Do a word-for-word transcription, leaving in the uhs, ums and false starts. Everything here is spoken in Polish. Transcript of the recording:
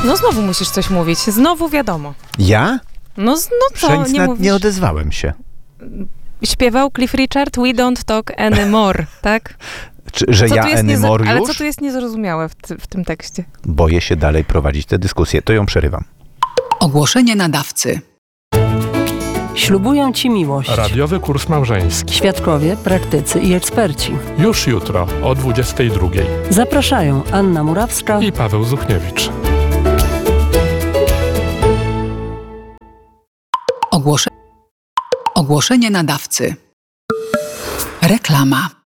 No znowu musisz coś mówić. Znowu wiadomo. Ja? No, z- no co, Przecież nie nawet mówisz? nie odezwałem się. Śpiewał Cliff Richard, We Don't Talk Anymore, tak? Czy, że Co ja tu jest Enymor niezro- Ale już? co tu jest niezrozumiałe w, ty- w tym tekście? Boję się dalej prowadzić tę dyskusję. To ją przerywam. Ogłoszenie nadawcy. Ślubują Ci miłość. Radiowy kurs małżeński. Świadkowie, praktycy i eksperci. Już jutro o dwudziestej drugiej. Zapraszają Anna Murawska I Paweł Zuchniewicz. Ogłosze... Ogłoszenie nadawcy. Reklama.